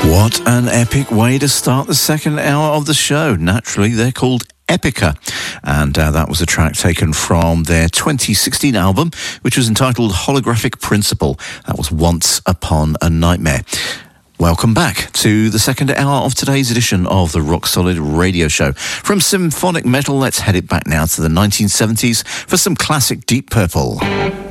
What an epic way to start the second hour of the show. Naturally, they're called Epica, and that was a track taken from their 2016 album, which was entitled Holographic Principle. That was Once Upon a Nightmare. Welcome back to the second hour of today's edition of the Rock Solid Radio Show. From symphonic metal, let's head it back now to the 1970s for some classic Deep Purple.